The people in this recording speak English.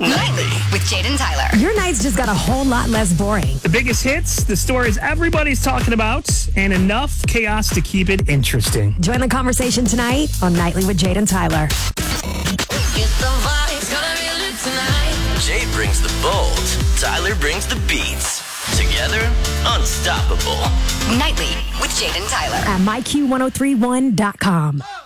Nightly with Jaden Tyler. Your nights just got a whole lot less boring. The biggest hits, the stories everybody's talking about, and enough chaos to keep it interesting. Join the conversation tonight on Nightly with Jaden Tyler. Jade brings the bold, Tyler brings the beats. Together, unstoppable. Nightly with Jaden Tyler. At myq1031.com.